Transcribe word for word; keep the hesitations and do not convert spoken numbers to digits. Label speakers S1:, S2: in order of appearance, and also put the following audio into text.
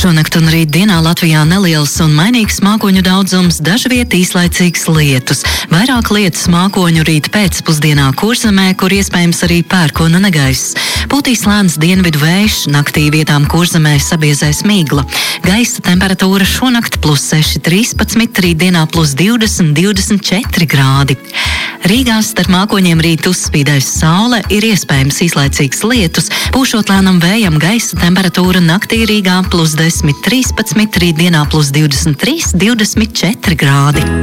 S1: Šonakt un rīt dienā Latvijā neliels un mainīgs mākoņu daudzums, dažviet īslaicīgs lietus. Vairāk lietus mākoņu rīt pēcpusdienā Kurzemē, kur iespējams arī pērkona negaiss. Pūtīs lēns dienvidu vējš, naktī vietām Kurzemē sabiezēs migla. Gaisa temperatūra šonakt plus seši trīspadsmit, rītdienā plus divdesmit divdesmit četri grādi. Rīgā starp mākoņiem rīt uzspīdēs saule, ir iespējams īslaicīgs lietus, pūšot lēnam vējam, gaisa temperatūra naktī Rīgā plus desmit trīspadsmit, rītdienā plus divdesmit trīs divdesmit četri grādi.